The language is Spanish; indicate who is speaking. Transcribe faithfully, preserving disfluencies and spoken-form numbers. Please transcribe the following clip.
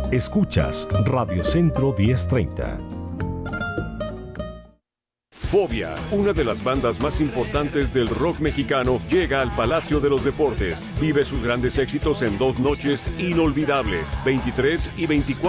Speaker 1: Escuchas Radio Centro diez treinta.
Speaker 2: Fobia, una de las bandas más importantes del rock mexicano, llega al Palacio de los Deportes. Vive sus grandes éxitos en dos noches inolvidables, veintitrés y veinticuatro